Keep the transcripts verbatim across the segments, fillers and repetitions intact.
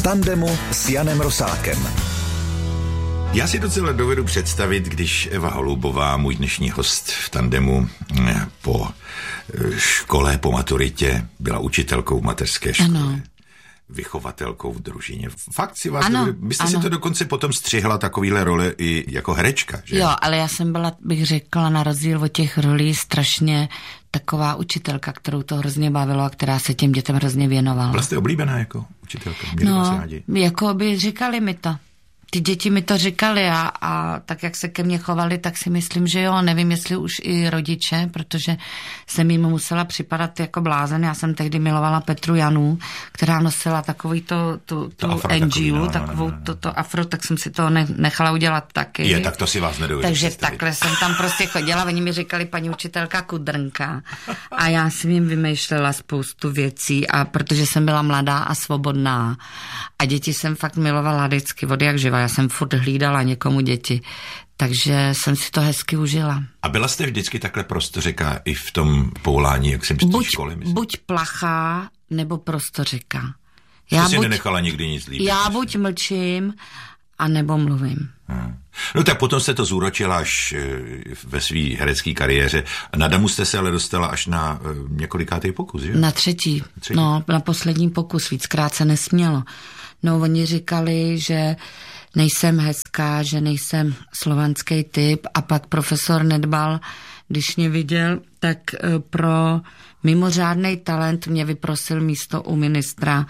tandemu s Janem Rosákem. Já si docela dovedu představit, když Eva Holubová, můj dnešní host v tandemu, po škole, po maturitě, byla učitelkou v mateřské škole. Ano. Vychovatelkou v družině. Fakt si vás... Ano, Vy jste ano. si to dokonce potom střihla takovýhle role i jako herečka, že? Jo, ale já jsem byla, bych řekla, na rozdíl od těch rolí strašně taková učitelka, kterou to hrozně bavilo a která se těm dětem hrozně věnovala. Byla jste oblíbená jako učitelka? Měli vás No, rádi? jako by říkali mi to. Ty děti mi to říkali a, a tak, jak se ke mně chovali, tak si myslím, že jo, nevím, jestli už i rodiče, protože jsem jim musela připadat jako blázen. Já jsem tehdy milovala Petru Janu, která nosila takový to, tu, tu N G U, no, takovou no, no, no. to, to afro, tak jsem si to ne, nechala udělat taky. Je, tak to si vás nedovedu Takže představit. takhle jsem tam prostě chodila, oni mi říkali paní učitelka Kudrnka a já jsem jim vymýšlela spoustu věcí a protože jsem byla mladá a svobodná a děti jsem fakt milovala vždycky od jak živa. Já jsem furt hlídala někomu děti, takže jsem si to hezky užila. A byla jste vždycky takhle prostořeka i v tom povolání, jak jsem z té Buď, školy, myslím? buď plachá, nebo prostořeka. Jste Já si buď, nenechala nikdy nic líbit? já myslím. buď mlčím, a nebo mluvím. Hmm. No tak potom jste to zúročila až ve své herecké kariéře. Na damu jste se ale dostala až na několikátý pokus, že? Na třetí, třetí. no, na poslední pokus, víckrát se nesmělo. No, oni říkali, že nejsem hezká, že nejsem slovanský typ a pak profesor Nedbal, když mě viděl, tak pro mimořádný talent mě vyprosil místo u ministra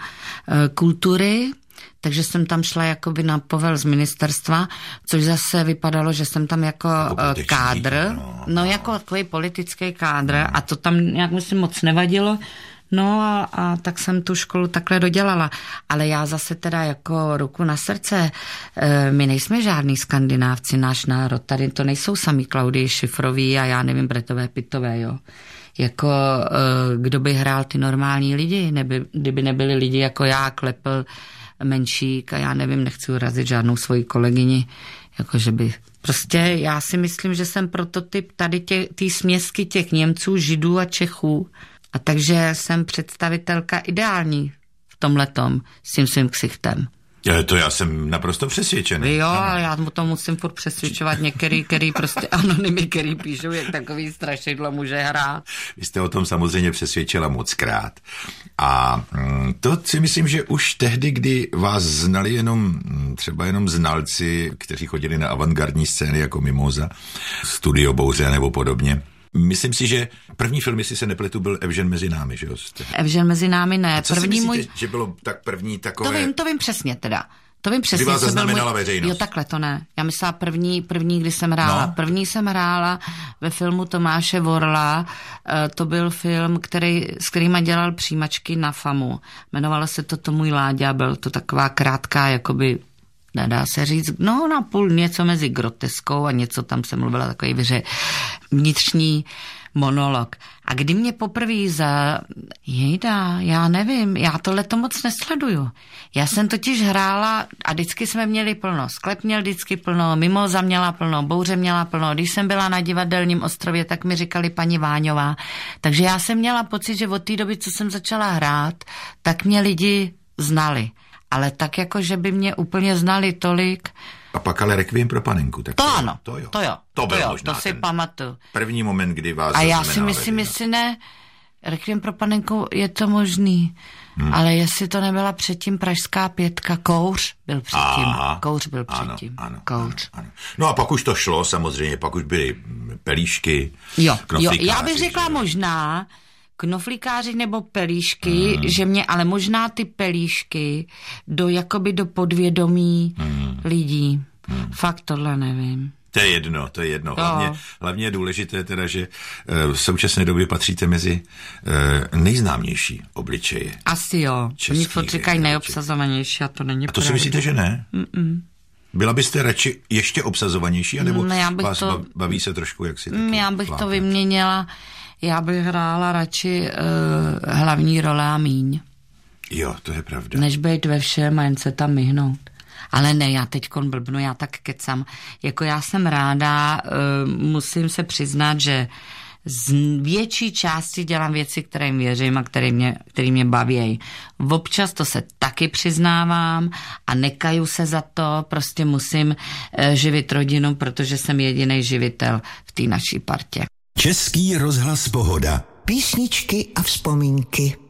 kultury, takže jsem tam šla jakoby na povel z ministerstva, což zase vypadalo, že jsem tam jako, jako kádr, no, no jako takový politický kádr no. A to tam nějak myslím moc nevadilo. No a, a tak jsem tu školu takhle dodělala. Ale já zase teda jako ruku na srdce, e, my nejsme žádný skandinávci, náš národ. Tady to nejsou sami Klaudii Šifroví a já nevím, Bretové, Pitové, jo. Jako e, kdo by hrál ty normální lidi, neby, kdyby nebyli lidi jako já, Klepl, Menšík a já nevím, nechci urazit žádnou svoji kolegyni, jakože by... Prostě já si myslím, že jsem prototyp tady té směsky těch Němců, Židů a Čechů. A takže jsem představitelka ideální v tomhletom s tím svým ksichtem. To já jsem naprosto přesvědčený. Jo, ale já mu to musím furt přesvědčovat některý, který prostě anonymy, který píšou, jak takový strašidlo může hrát. Vy jste o tom samozřejmě přesvědčila mockrát. A to si myslím, že už tehdy, kdy vás znali jenom, třeba jenom znalci, kteří chodili na avantgardní scény jako Mimoza, Studio Bouře nebo podobně. Myslím si, že první film, jestli se nepletu, byl Evžen mezi námi, že jo? Evžen mezi námi ne. A co první si myslíte, můj... že bylo tak první takové... To vím, to vím přesně teda. To vím přesně. Kdy vás zaznamenala můj... veřejnost? Jo, takhle to ne. Já myslela první, první, kdy jsem hrála. No. První jsem hrála ve filmu Tomáše Vorla. To byl film, který, s kterýma dělal přijímačky na FAMu. Jmenovalo se to To můj Láďa, byl to taková krátká, jakoby nedá se říct, no napůl něco mezi groteskou a něco tam se mluvila takový vyře vnitřní monolog. A kdy mě poprvé za... Jejda, já nevím, já tohle to moc nesleduju. Já jsem totiž hrála a vždycky jsme měli plno. Sklep měl vždycky plno, Mimoza měla plno, Bouře měla plno. Když jsem byla na Divadelním ostrově, tak mi říkali paní Váňová. Takže já jsem měla pocit, že od té doby, co jsem začala hrát, tak mě lidi znali. Ale tak jako, že by mě úplně znali tolik... A pak ale Requiem pro panenku. Tak to, to ano, to jo. To jo, to, byl to, jo, možná to si ten pamatuju. První moment, kdy vás a já si myslím, veřejnost. jestli ne, Requiem pro panenku je to možný, hmm. ale jestli to nebyla předtím Pražská pětka, Kouř byl předtím. Aha, Kouř byl předtím. Ano, Kouř. Ano, ano. No a pak už to šlo samozřejmě, pak už byly Pelíšky, jo, jo, já bych řekla možná, knoflíkáři nebo pelíšky, hmm. že mě, ale možná ty pelíšky do jakoby do podvědomí hmm. lidí. Hmm. Fakt tohle nevím. To je jedno, to je jedno. Hlavně, hlavně je důležité teda, že v současné době patříte mezi nejznámější obličeje. Asi jo. Oni furt říkají nejobsazovanější a to není A to pravda. si myslíte, že ne? Mm-mm. Byla byste radši ještě obsazovanější, anebo no, vás to, baví se trošku, jak si taky Já bych vládne? to vyměnila, já bych hrála radši uh, hlavní role a míň. Jo, to je pravda. Než být ve všem a jen se tam myhnout. Ale ne, já teďkon blbnu, já tak kecam. Jako já jsem ráda, uh, musím se přiznat, že z větší části dělám věci, které jim věřím a které mě, které mě baví. Občas to se taky přiznávám a nekaju se za to, prostě musím živit rodinu, protože jsem jediný živitel v té naší partě. Český rozhlas Pohoda. Písničky a vzpomínky.